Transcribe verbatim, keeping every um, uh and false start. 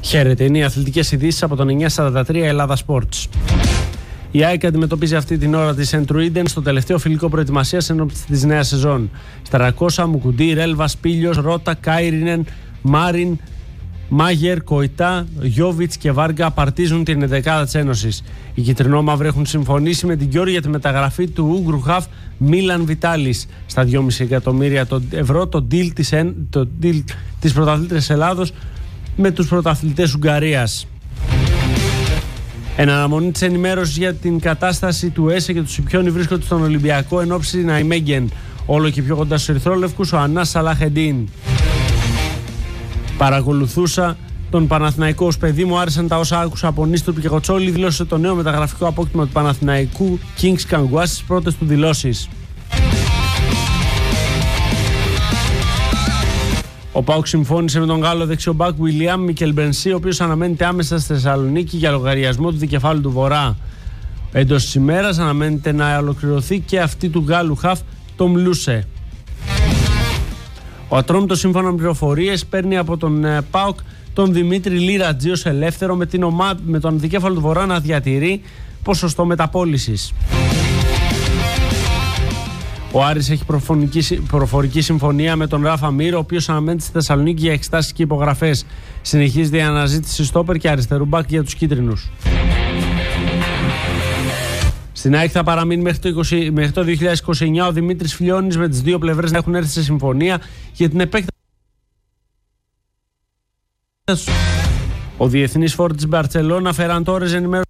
Χαίρετε, είναι οι αθλητικές ειδήσεις από τον εννιακόσια σαράντα τρία Ελλάδα Sports. Η ΑΕΚ αντιμετωπίζει αυτή την ώρα τη Σεντρουίντεν στο τελευταίο φιλικό προετοιμασίας ενόψει της νέας σεζόν. Σταρακόσα, Μουκουντή, Ρέλβα, Πίλιος, Ρότα, Κάιρινεν, Μάριν, Μάγερ, Κοϊτά, Γιόβιτς και Βάργκα απαρτίζουν την ενδεκάδα της Ένωσης. Οι κυτρινόμαυροι έχουν συμφωνήσει με την Κιόρη για τη μεταγραφή του Ούγκρου χαφ Μίλαν Βιτάλης στα δυόμισι εκατομμύρια ευρώ, το deal της, το deal της πρωταθλήτριας Ελλάδος με τους πρωταθλητές Ουγγαρίας. Εν αναμονή της ενημέρωσης για την κατάσταση του ΕΣΕ και του Σιπιόνι βρίσκονται στον Ολυμπιακό εν ώψη Ναϊμέγγεν. Όλο και πιο κοντά στους ερυθρόλευκους ο Ανάς Σαλάχεντίν. Παρακολουθούσα τον Παναθηναϊκό ως παιδί μου, άρεσαν τα όσα άκουσα από Νίστορ Πικεκοτσόλη, δήλωσε το νέο μεταγραφικό απόκτημα του Παναθηναϊκού Kings Καγκουά στις πρώτες του δηλώσεις. Ο ΠΑΟΚ συμφώνησε με τον Γάλλο δεξιομπάκ William Μικελμπενσί, ο οποίος αναμένεται άμεσα στη Θεσσαλονίκη για λογαριασμό του δικεφάλου του Βορρά. Εντός της ημέρας αναμένεται να ολοκληρωθεί και αυτή του Γάλλου χαφ Τομ Λούσε. Ο Ατρόμητος, σύμφωνα με πληροφορίες, παίρνει από τον ε, ΠΑΟΚ τον Δημήτρη Λίρατζη ως ελεύθερο, με, την ομάδα, με τον δικέφαλο του Βορρά να διατηρεί ποσοστό μεταπώλησης. Ο Άρης έχει προφορική συμφωνία με τον Ράφα Μύρο, ο οποίος αναμένεται στη Θεσσαλονίκη για εξετάσεις και υπογραφές. Συνεχίζεται η αναζήτηση στόπερ και αριστερού μπακ για τους κίτρινους. Στην ΑΕΚ θα παραμείνει μέχρι το, είκοσι, μέχρι το δύο χιλιάδες είκοσι εννιά ο Δημήτρης Φιλιώνης, με τις δύο πλευρές να έχουν έρθει σε συμφωνία για την επέκταση. Ο διεθνής φόρ της Μπαρτσελώνα, Φεραν Τόρες, ενημέρωσε